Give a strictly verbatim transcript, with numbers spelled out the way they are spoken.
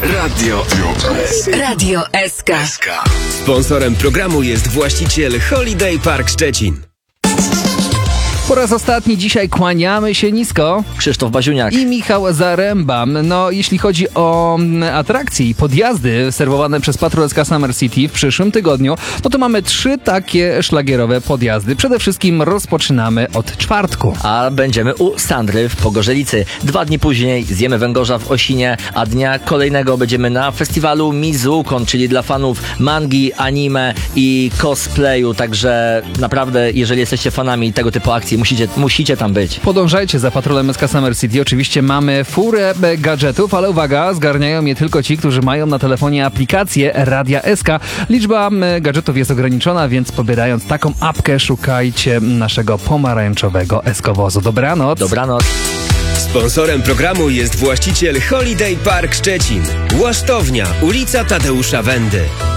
Radio S. Radio S K. Sponsorem programu jest właściciel Holiday Park Szczecin. Po raz ostatni dzisiaj kłaniamy się nisko. Krzysztof Baziuniak I Michał Zaręba. No, jeśli chodzi o atrakcje i podjazdy serwowane przez Patrol S K Summer City w przyszłym tygodniu, no to mamy trzy takie szlagierowe podjazdy. Przede wszystkim rozpoczynamy od czwartku. A będziemy u Sandry w Pogorzelicy. Dwa dni później zjemy węgorza w Osinie, a dnia kolejnego będziemy na festiwalu Mizukon, czyli dla fanów mangi, anime i cosplayu. Także naprawdę, jeżeli jesteście fanami tego typu akcji, Musicie, musicie tam być. Podążajcie za Patrolem S K Summer City. Oczywiście mamy furę gadżetów, ale uwaga, zgarniają je tylko ci, którzy mają na telefonie aplikację Radia S K. Liczba gadżetów jest ograniczona, więc pobierając taką apkę, szukajcie naszego pomarańczowego eskowozu. Dobranoc. Dobranoc. Sponsorem programu jest właściciel Holiday Park Szczecin. Łasztownia, ulica Tadeusza Wendy.